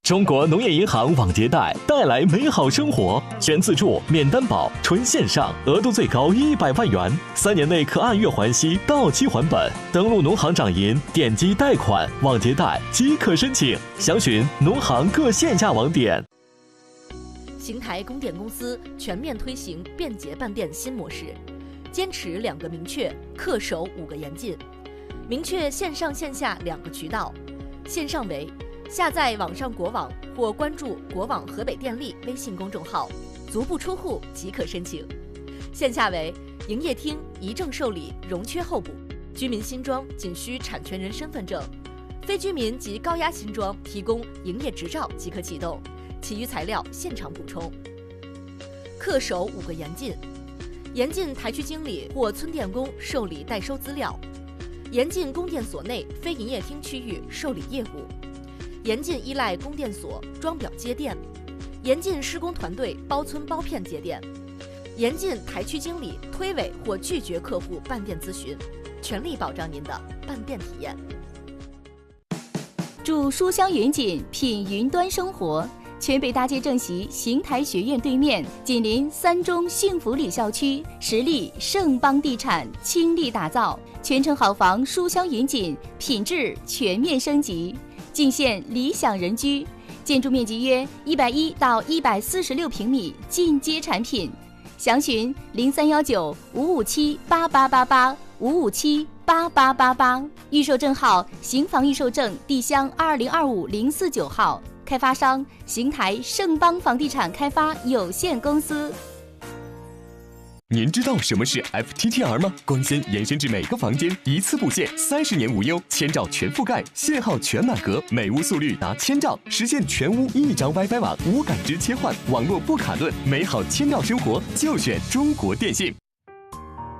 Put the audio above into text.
中国农业银行网结贷带来美好生活，全自助、免担保、纯线上，额度最高100万元，3年内可按月还息，到期还本。登录农行掌银，点击贷款、网结贷即可申请。详询农行各线下网点。 邢台供电公司全面推行便捷办电新模式，坚持2个明确，恪守5个严禁。明确线上线下2个渠道，线上为下载网上国网或关注国网河北电力微信公众号，足不出户即可申请；线下为营业厅一证受理，容缺候补，居民新装仅需产权人身份证，非居民及高压新装提供营业执照即可启动，其余材料现场补充。恪守5个严禁：严禁台区经理或村电工受理代收资料，严禁供电所内非营业厅区域受理业务，严禁依赖供电所装表接电，严禁施工团队包村包片接电，严禁台区经理推诿或拒绝客户办电咨询，全力保障您的办电体验。 住书香云锦，品云端生活。全北大街正席邢台学院对面，紧邻3中幸福里校区，实力盛邦地产倾力打造，全城好房书香云锦，品质全面升级，尽现理想人居。建筑面积约110到146平米，进阶产品。详询0319-557-8888，557-8888，预售证号邢房预售证地乡2025049号。开发商邢台盛邦房地产开发有限公司。 您知道什么是 FTTR 吗？光纤延伸至每个房间，一次布线，30年无忧，1000兆全覆盖，信号全满格，每屋速率达1000兆，实现全屋1张 WiFi 网，无感知切换，网络不卡顿，美好1000兆生活就选中国电信。